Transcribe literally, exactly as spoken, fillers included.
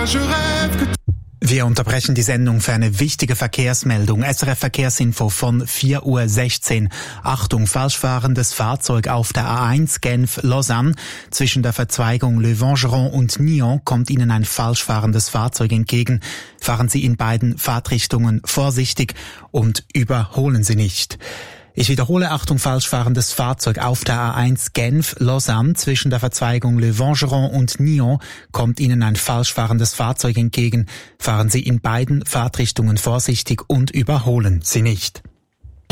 moi je rêve que... Wir unterbrechen die Sendung für eine wichtige Verkehrsmeldung. S R F Verkehrsinfo von vier Uhr sechzehn. Achtung, falsch fahrendes Fahrzeug auf der A eins Genf-Lausanne. Zwischen der Verzweigung Le Vengeron und Nyon kommt Ihnen ein falsch fahrendes Fahrzeug entgegen. Fahren Sie in beiden Fahrtrichtungen vorsichtig und überholen Sie nicht. Ich wiederhole, Achtung, falsch fahrendes Fahrzeug auf der A eins Genf-Lausanne. Zwischen der Verzweigung Le Vengeron und Nyon kommt Ihnen ein falsch fahrendes Fahrzeug entgegen. Fahren Sie in beiden Fahrtrichtungen vorsichtig und überholen Sie nicht.